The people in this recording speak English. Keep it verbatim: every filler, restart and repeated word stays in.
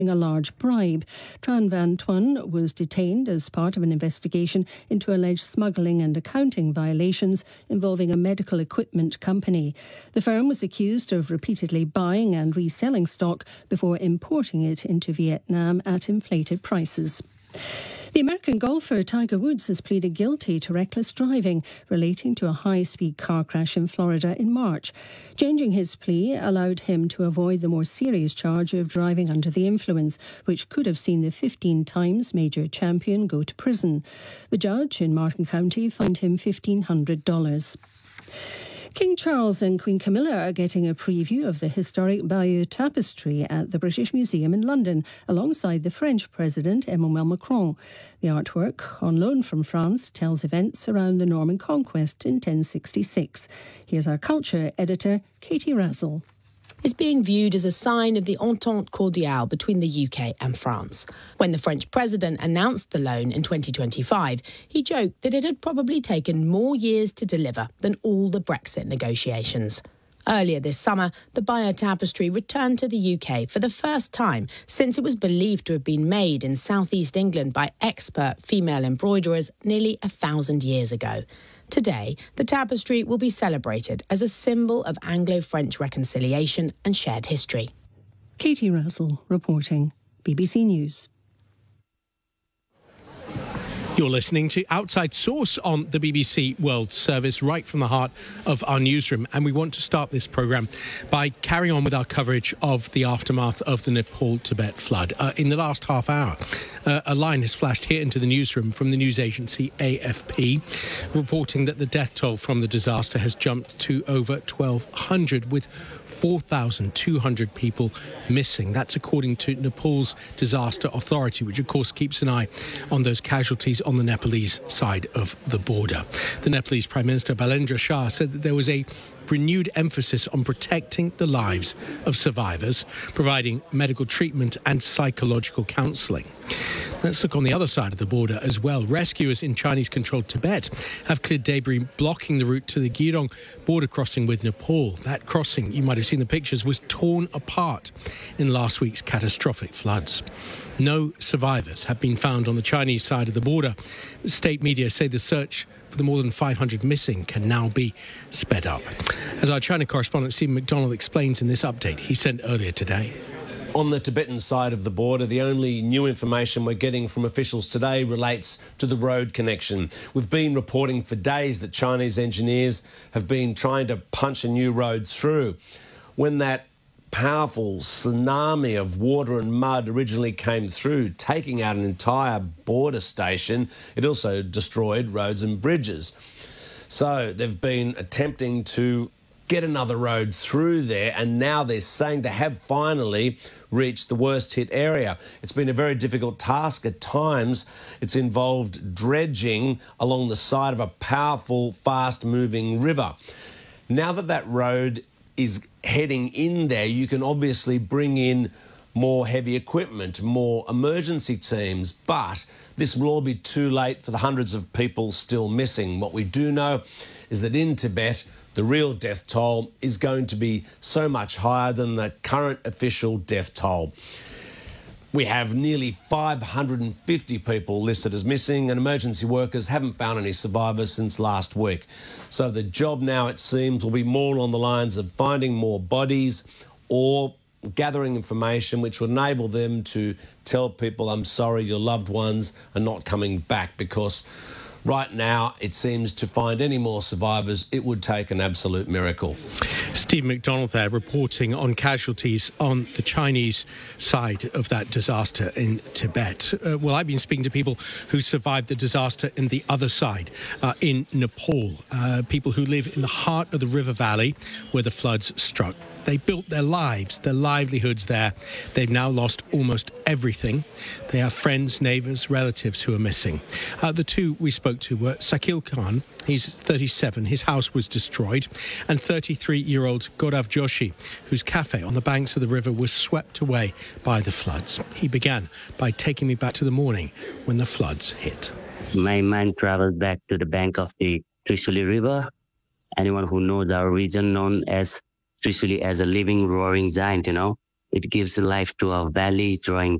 a large bribe. Tran Van Tuan was detained as part of an investigation into alleged smuggling and accounting violations involving a medical equipment company. The firm was accused of repeatedly buying and reselling stock before importing it into Vietnam at inflated prices. The American golfer Tiger Woods has pleaded guilty to reckless driving relating to a high-speed car crash in Florida in March. Changing his plea allowed him to avoid the more serious charge of driving under the influence, which could have seen the fifteen times major champion go to prison. The judge in Martin County fined him fifteen hundred dollars. King Charles and Queen Camilla are getting a preview of the historic Bayeux Tapestry at the British Museum in London, alongside the French President Emmanuel Macron. The artwork, on loan from France, tells events around the Norman conquest in ten sixty-six. Here's our culture editor, Katie Razzle. Is being viewed as a sign of the entente cordiale between the U K and France. When the French president announced the loan in twenty twenty-five, he joked that it had probably taken more years to deliver than all the Brexit negotiations. Earlier this summer, the Bayeux Tapestry returned to the U K for the first time since it was believed to have been made in southeast England by expert female embroiderers nearly a thousand years ago. Today, the tapestry will be celebrated as a symbol of Anglo-French reconciliation and shared history. Katie Russell reporting, B B C News. You're listening to Outside Source on the B B C World Service, right from the heart of our newsroom. And we want to start this programme by carrying on with our coverage of the aftermath of the Nepal-Tibet flood. Uh, in the last half hour, uh, a line has flashed here into the newsroom from the news agency A F P, reporting that the death toll from the disaster has jumped to over twelve hundred, with four thousand two hundred people missing. That's according to Nepal's disaster authority, which of course keeps an eye on those casualties on the Nepalese side of the border. The Nepalese Prime Minister Balendra Shah said that there was a renewed emphasis on protecting the lives of survivors, providing medical treatment and psychological counselling. Let's look on the other side of the border as well. Rescuers in Chinese-controlled Tibet have cleared debris blocking the route to the Girong border crossing with Nepal. That crossing, you might have seen the pictures, was torn apart in last week's catastrophic floods. No survivors have been found on the Chinese side of the border. State media say the search for the more than five hundred missing can now be sped up. As our China correspondent Stephen McDonald explains in this update he sent earlier today. On the Tibetan side of the border, the only new information we're getting from officials today relates to the road connection. We've been reporting for days that Chinese engineers have been trying to punch a new road through. When that powerful tsunami of water and mud originally came through, taking out an entire border station, it also destroyed roads and bridges. So they've been attempting to get another road through there, and now they're saying they have finally reached the worst hit area. It's been a very difficult task at times. It's involved dredging along the side of a powerful, fast-moving river. Now that that road is heading in there, you can obviously bring in more heavy equipment, more emergency teams, but this will all be too late for the hundreds of people still missing. What we do know is that in Tibet, the real death toll is going to be so much higher than the current official death toll. We have nearly five hundred fifty people listed as missing, and emergency workers haven't found any survivors since last week. So the job now, it seems, will be more on the lines of finding more bodies or gathering information which will enable them to tell people, I'm sorry, your loved ones are not coming back, because right now, it seems to find any more survivors, it would take an absolute miracle. Steve McDonald there reporting on casualties on the Chinese side of that disaster in Tibet. Uh, well, I've been speaking to people who survived the disaster in the other side, uh, in Nepal, uh, people who live in the heart of the river valley where the floods struck. They built their lives, their livelihoods there. They've now lost almost everything. They have friends, neighbours, relatives who are missing. Uh, the two we spoke to were Sakil Khan, he's thirty-seven, his house was destroyed, and thirty-three-year-old Gaurav Joshi, whose cafe on the banks of the river was swept away by the floods. He began by taking me back to the morning when the floods hit. My mind travelled back to the bank of the Trishuli River. Anyone who knows our region known as Trishuli as a living, roaring giant, you know. It gives life to our valley, drawing